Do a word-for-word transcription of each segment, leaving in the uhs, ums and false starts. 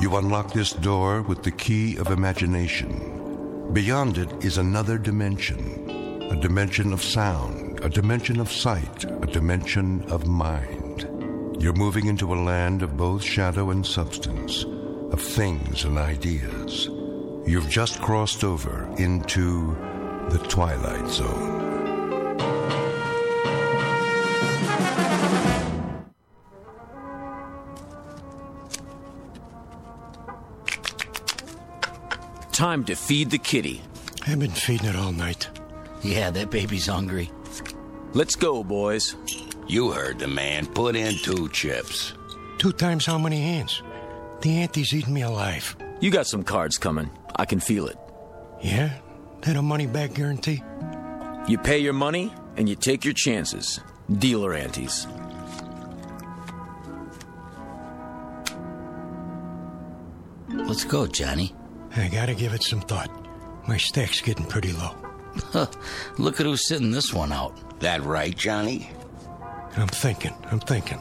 You unlock this door with the key of imagination. Beyond it is another dimension, a dimension of sound, a dimension of sight, a dimension of mind. You're moving into a land of both shadow and substance, of things and ideas. You've just crossed over into the Twilight Zone. Time to feed the kitty. I've been feeding it all night. Yeah, that baby's hungry. Let's go, boys. You heard the man. Put in two chips. Two times how many hands? The auntie's eating me alive. You got some cards coming. I can feel it. Yeah? That a money-back guarantee? You pay your money, and you take your chances. Dealer aunties. Let's go, Johnny. I gotta give it some thought. My stack's getting pretty low. Look at who's sitting this one out. That right, Johnny? I'm thinking, I'm thinking.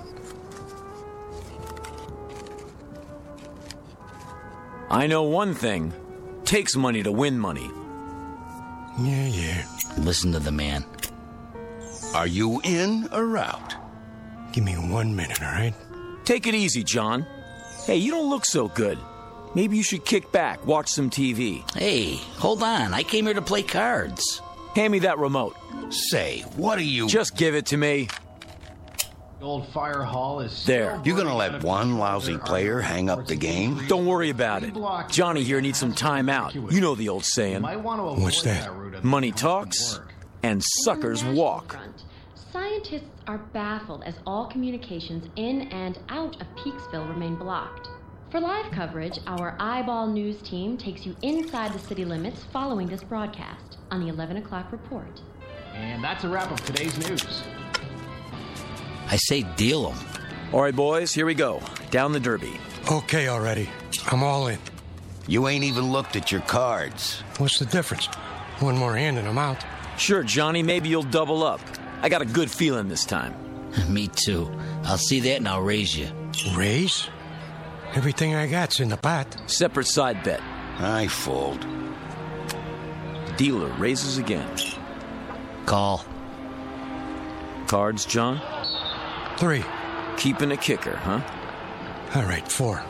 I know one thing. Takes money to win money. Yeah, yeah. Listen to the man. Are you in or out? Give me one minute, all right? Take it easy, John. Hey, you don't look so good. Maybe you should kick back, watch some T V. Hey, hold on. I came here to play cards. Hand me that remote. Say, what are you... Just give it to me. The old fire hall is... There. You gonna let one lousy player hang up the game? Don't worry about it. Johnny here needs some time out. You know the old saying. What's that? Money talks and suckers walk. Scientists are baffled as all communications in and out of Peaksville remain blocked. For live coverage, our Eyeball News team takes you inside the city limits following this broadcast on the eleven o'clock report. And that's a wrap of today's news. I say deal 'em. All right, boys, here we go. Down the derby. Okay already. I'm all in. You ain't even looked at your cards. What's the difference? One more hand and I'm out. Sure, Johnny, maybe you'll double up. I got a good feeling this time. Me too. I'll see that and I'll raise you. Raise? Everything I got's in the pot. Separate side bet. I fold. Dealer raises again. Call. Cards, John? Three. Keeping a kicker, huh? All right, four.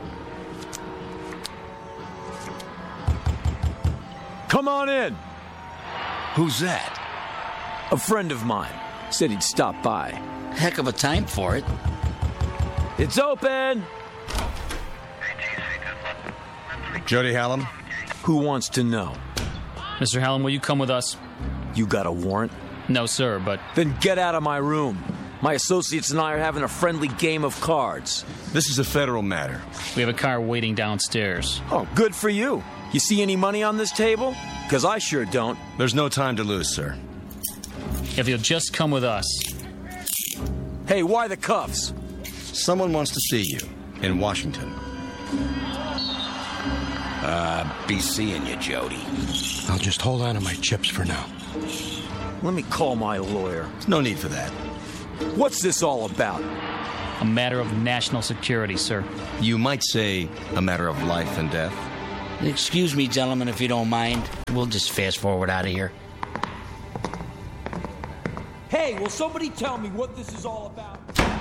Come on in. Who's that? A friend of mine. Said he'd stop by. Heck of a time for it. It's open! Jody Hallam? Who wants to know? Mister Hallam, will you come with us? You got a warrant? No, sir, but... Then get out of my room. My associates and I are having a friendly game of cards. This is a federal matter. We have a car waiting downstairs. Oh, good for you. You see any money on this table? Because I sure don't. There's no time to lose, sir. If you'll just come with us. Hey, why the cuffs? Someone wants to see you in Washington. Uh, be seeing you, Jody. I'll just hold on to my chips for now. Let me call my lawyer. No need for that. What's this all about? A matter of national security, sir. You might say a matter of life and death. Excuse me, gentlemen, if you don't mind. We'll just fast forward out of here. Hey, will somebody tell me what this is all about?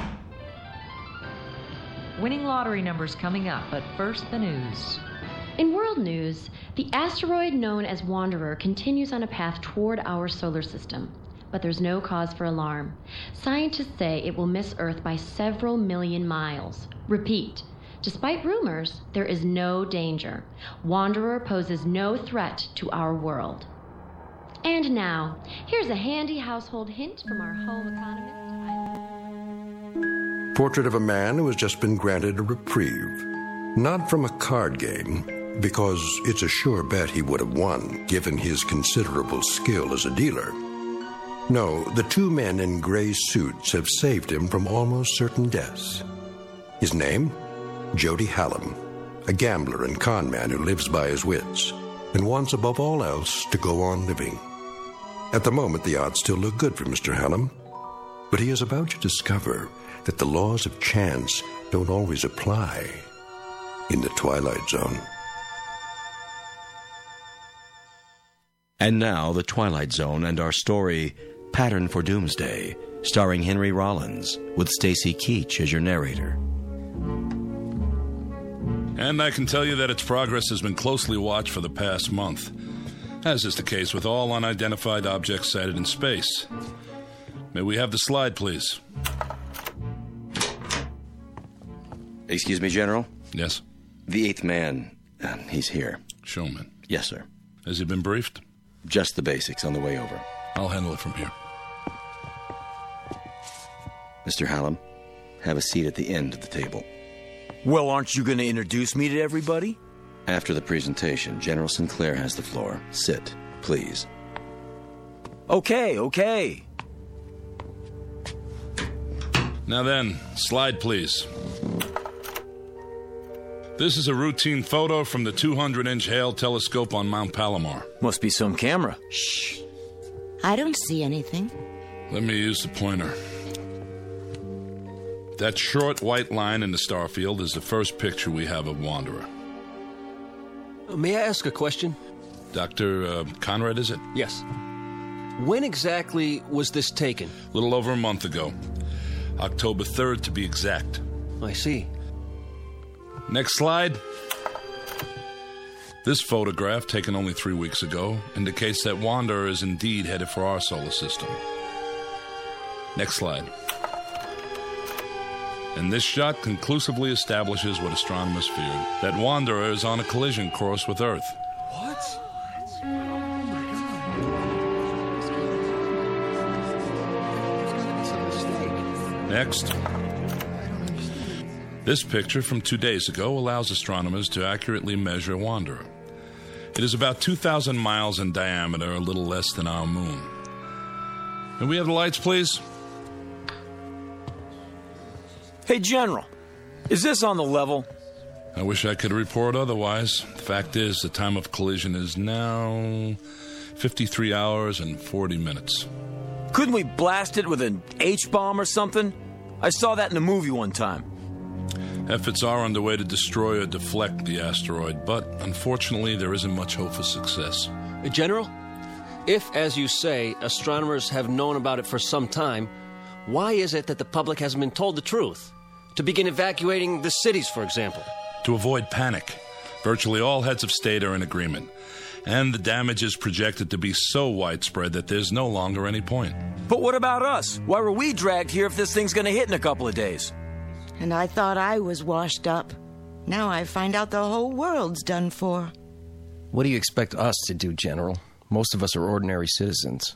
Winning lottery numbers coming up, but first the news. In world news, the asteroid known as Wanderer continues on a path toward our solar system, but there's no cause for alarm. Scientists say it will miss Earth by several million miles. Repeat, despite rumors, there is no danger. Wanderer poses no threat to our world. And now, here's a handy household hint from our home economist. Portrait of a man who has just been granted a reprieve. Not from a card game, because it's a sure bet he would have won, given his considerable skill as a dealer. No, the two men in gray suits have saved him from almost certain deaths. His name? Jody Hallam, a gambler and con man who lives by his wits, and wants above all else to go on living. At the moment, the odds still look good for Mister Hallam, but he is about to discover that the laws of chance don't always apply. in the Twilight Zone. And now, The Twilight Zone and our story, Pattern for Doomsday, starring Henry Rollins, with Stacy Keach as your narrator. And I can tell you that its progress has been closely watched for the past month, as is the case with all unidentified objects sighted in space. May we have the slide, please? Excuse me, General? Yes? The eighth man, uh, he's here. Showman? Yes, sir. Has he been briefed? Just the basics on the way over. I'll handle it from here. Mister Hallam, have a seat at the end of the table. Well, aren't you going to introduce me to everybody? After the presentation, General Sinclair has the floor. Sit, please. Okay, okay. Now then, slide, please. This is a routine photo from the two hundred inch Hale telescope on Mount Palomar. Must be some camera. Shh. I don't see anything. Let me use the pointer. That short white line in the star field is the first picture we have of Wanderer. May I ask a question? Doctor Uh, Conrad, is it? Yes. When exactly was this taken? A little over a month ago. October third, to be exact. I see. Next slide. This photograph, taken only three weeks ago, indicates that Wanderer is indeed headed for our solar system. Next slide. And this shot conclusively establishes what astronomers feared, that Wanderer is on a collision course with Earth. What? Next. This picture from two days ago allows astronomers to accurately measure Wanderer. It is about two thousand miles in diameter, a little less than our moon. Can we have the lights, please? Hey, General, is this on the level? I wish I could report otherwise. The fact is, the time of collision is now fifty-three hours and forty minutes. Couldn't we blast it with an H-bomb or something? I saw that in a movie one time. Efforts are underway to destroy or deflect the asteroid, but unfortunately there isn't much hope for success. General, if, as you say, astronomers have known about it for some time, why is it that the public hasn't been told the truth? To begin evacuating the cities, for example. To avoid panic. Virtually all heads of state are in agreement. And the damage is projected to be so widespread that there's no longer any point. But what about us? Why were we dragged here if this thing's going to hit in a couple of days? And I thought I was washed up. Now I find out the whole world's done for. What do you expect us to do, General? Most of us are ordinary citizens.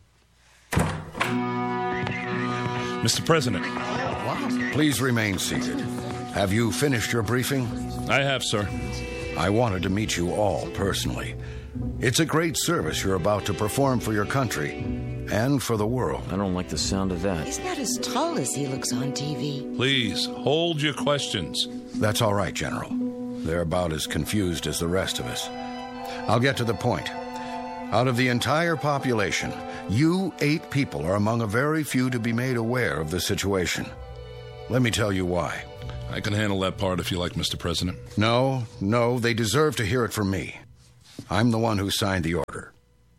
Mister President. Please remain seated. Have you finished your briefing? I have, sir. I wanted to meet you all personally. It's a great service you're about to perform for your country and for the world. I don't like the sound of that. He's not as tall as he looks on T V. Please, hold your questions. That's all right, General. They're about as confused as the rest of us. I'll get to the point. Out of the entire population, you eight people are among a very few to be made aware of the situation. Let me tell you why. I can handle that part if you like, Mister President. No, no, they deserve to hear it from me. I'm the one who signed the order.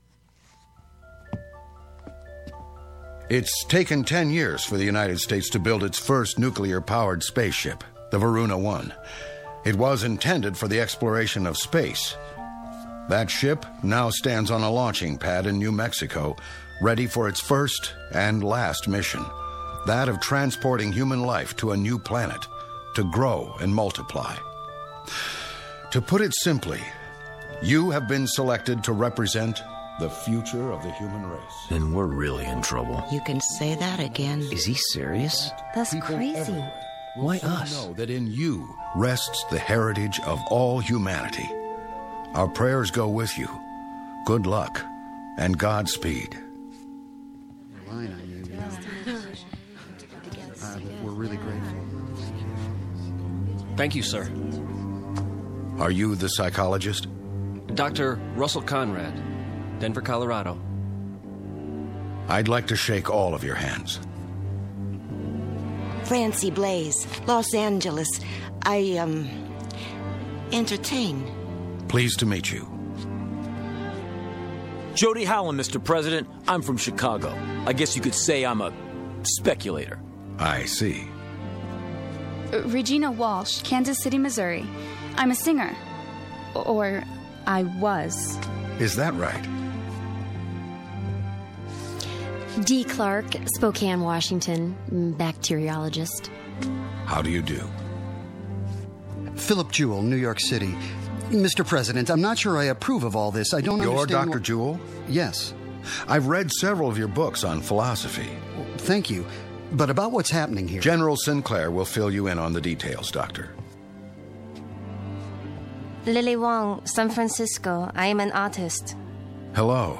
It's taken ten years for the United States to build its first nuclear-powered spaceship, the Varuna one. It was intended for the exploration of space. That ship now stands on a launching pad in New Mexico, ready for its first and last mission, that of transporting human life to a new planet, to grow and multiply. To put it simply, you have been selected to represent the future of the human race. Then we're really in trouble. You can say that again. Is he serious? That's crazy. Why us? Know that in you rests the heritage of all humanity. Our prayers go with you. Good luck and Godspeed. We're really grateful. Thank you, sir. Are you the psychologist? Doctor Russell Conrad, Denver, Colorado. I'd like to shake all of your hands. Francie Blaze, Los Angeles. I, um, entertain. Pleased to meet you. Jody Hallam, Mister President. I'm from Chicago. I guess you could say I'm a speculator. I see. Regina Walsh, Kansas City, Missouri. I'm a singer. Or I was. Is that right? Dee Clark, Spokane, Washington, bacteriologist. How do you do? Philip Jewell, New York City. Mister President, I'm not sure I approve of all this. I don't You're understand... Doctor wh- Jewell? Yes. I've read several of your books on philosophy. Thank you. But about what's happening here... General Sinclair will fill you in on the details, Doctor. Lily Wong, San Francisco. I am an artist. Hello.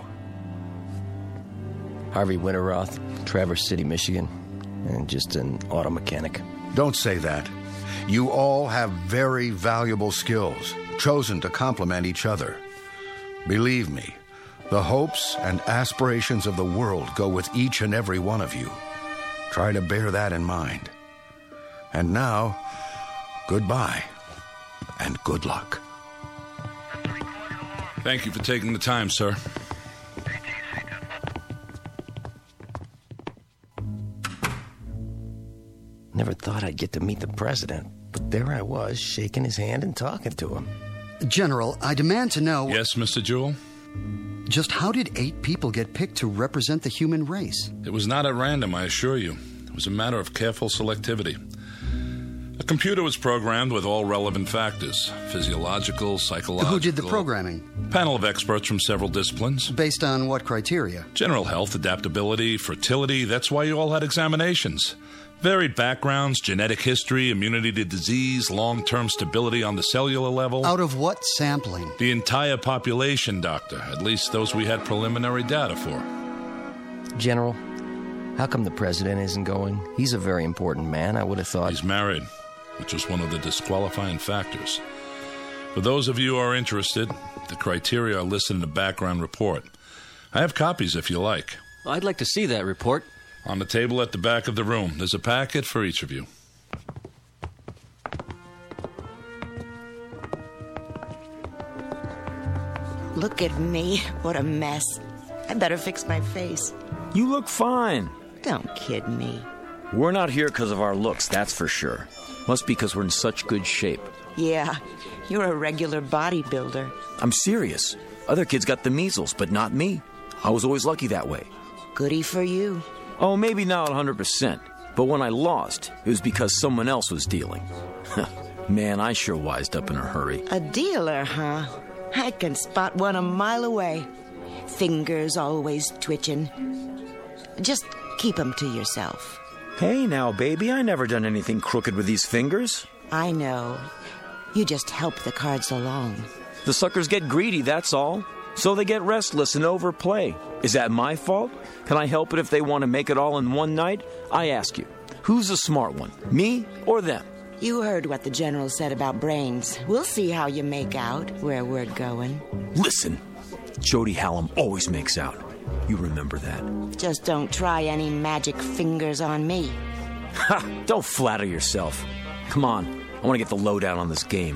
Harvey Winterroth, Traverse City, Michigan. And just an auto mechanic. Don't say that. You all have very valuable skills, chosen to complement each other. Believe me, the hopes and aspirations of the world go with each and every one of you. Try to bear that in mind. And now, goodbye, and good luck. Thank you for taking the time, sir. Never thought I'd get to meet the president, but there I was, shaking his hand and talking to him. General, I demand to know... Yes, Mister Jewell? Just how did eight people get picked to represent the human race? It was not at random, I assure you. It was a matter of careful selectivity. A computer was programmed with all relevant factors, physiological, psychological... Who did the programming? Panel of experts from several disciplines. Based on what criteria? General health, adaptability, fertility. That's why you all had examinations. Varied backgrounds, genetic history, immunity to disease, long-term stability on the cellular level. Out of what sampling? The entire population, Doctor. At least those we had preliminary data for. General, how come the president isn't going? He's a very important man. I would have thought... He's married, which was one of the disqualifying factors. For those of you who are interested, the criteria are listed in the background report. I have copies if you like. I'd like to see that report. On the table at the back of the room. There's a packet for each of you. Look at me. What a mess. I better fix my face. You look fine. Don't kid me. We're not here because of our looks, that's for sure. Must be because we're in such good shape. Yeah, you're a regular bodybuilder. I'm serious. Other kids got the measles, but not me. I was always lucky that way. Goody for you. Oh, maybe not one hundred percent. But when I lost, it was because someone else was dealing. Man, I sure wised up in a hurry. A dealer, huh? I can spot one a mile away. Fingers always twitching. Just keep 'em to yourself. Hey now, baby, I never done anything crooked with these fingers. I know. You just help the cards along. The suckers get greedy, that's all. So they get restless and overplay. Is that my fault? Can I help it if they want to make it all in one night? I ask you, who's the smart one, me or them? You heard what the general said about brains. We'll see how you make out where we're going. Listen, Jody Hallam always makes out. You remember that. Just don't try any magic fingers on me. Ha! Don't flatter yourself. Come on, I want to get the lowdown on this game.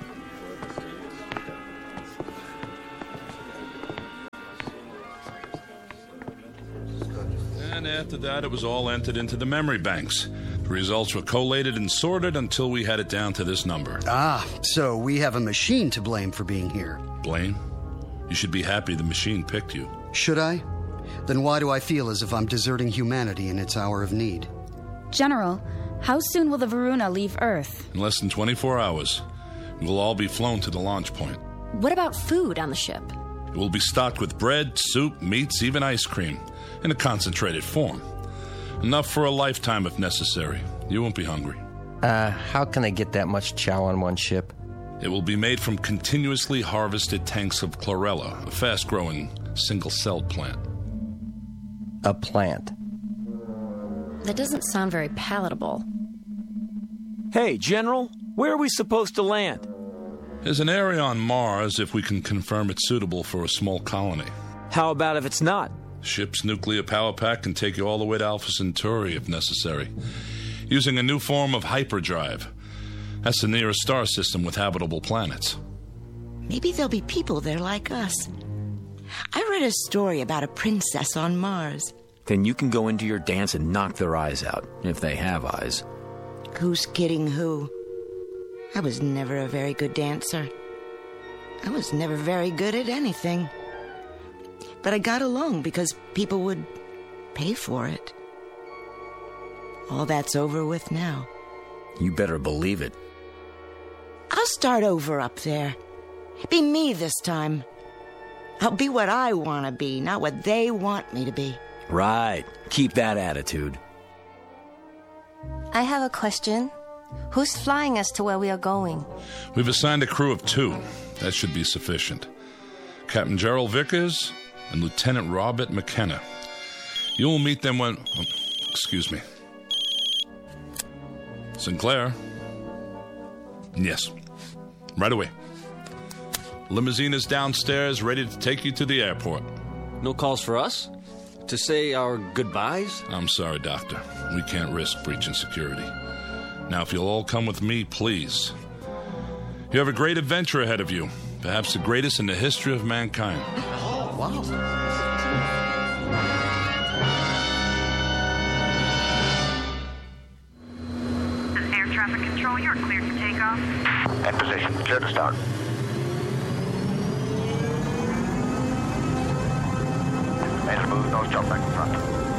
And after that, it was all entered into the memory banks. The results were collated and sorted until we had it down to this number. Ah, so we have a machine to blame for being here. Blame? You should be happy the machine picked you. Should I? Then why do I feel as if I'm deserting humanity in its hour of need? General, how soon will the Varuna leave Earth? In less than twenty-four hours. We will all be flown to the launch point. What about food on the ship? It will be stocked with bread, soup, meats, even ice cream, in a concentrated form. Enough for a lifetime if necessary. You won't be hungry. Uh, how can I get that much chow on one ship? It will be made from continuously harvested tanks of chlorella, a fast-growing, single-celled plant. A plant? That doesn't sound very palatable. Hey, General, where are we supposed to land? There's an area on Mars if we can confirm it's suitable for a small colony. How about if it's not? Ship's nuclear power pack can take you all the way to Alpha Centauri if necessary, using a new form of hyperdrive. That's the nearest star system with habitable planets. Maybe there'll be people there like us. I read a story about a princess on Mars. Then you can go into your dance and knock their eyes out, if they have eyes. Who's kidding who? I was never a very good dancer. I was never very good at anything. But I got along because people would pay for it. All that's over with now. You better believe it. I'll start over up there. Be me this time. I'll be what I want to be, not what they want me to be. Right. Keep that attitude. I have a question. Who's flying us to where we are going? We've assigned a crew of two. That should be sufficient. Captain Gerald Vickers and Lieutenant Robert McKenna. You will meet them when... Oh, excuse me. Sinclair? Yes. Right away. Limousine is downstairs, ready to take you to the airport. No calls for us? To say our goodbyes? I'm sorry, Doctor. We can't risk breaching security. Now, if you'll all come with me, please. You have a great adventure ahead of you. Perhaps the greatest in the history of mankind. Oh, wow. This is air traffic control. You're cleared for takeoff. In position. Clear to start. Main move, nose job back in front.